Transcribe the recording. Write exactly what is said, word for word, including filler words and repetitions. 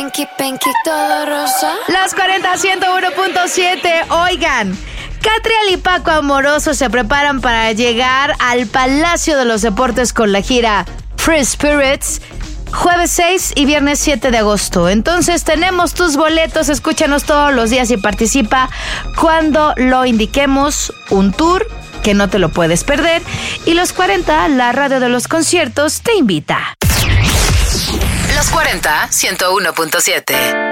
Pinky, pinky, todo rosa. Los cuarenta, ciento uno punto siete. Oigan, Catriel y Paco Amoroso se preparan para llegar al Palacio de los Deportes con la gira Free Spirits, jueves seis y viernes siete de agosto. Entonces tenemos tus boletos, escúchanos todos los días y participa cuando lo indiquemos. Un tour que no te lo puedes perder. Y Los cuarenta, la radio de los conciertos, te invita. Los cuarenta, ciento uno punto siete.